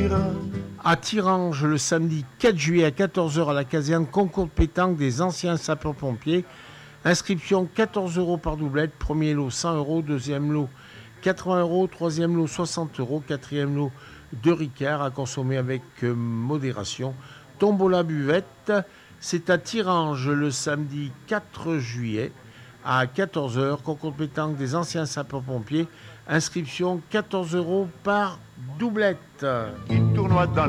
À Tirange, le samedi 4 juillet à 14h à la caserne, concours de pétanque des anciens sapeurs-pompiers. Inscription 14 € par doublette, premier lot 100 €, deuxième lot 80 €, troisième lot 60 €, quatrième lot 2 Ricard à consommer avec modération. Tombola buvette, c'est à Tirange le samedi 4 juillet à 14h, concours de pétanque des anciens sapeurs-pompiers. Inscription 14 € par doublette. Il tournoie dans